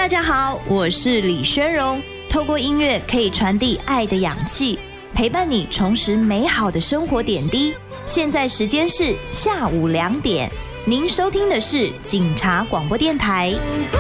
大家好，我是李宣荣。透过音乐可以传递爱的氧气，陪伴你重拾美好的生活点滴。现在时间是下午2点，您收听的是警察广播电台。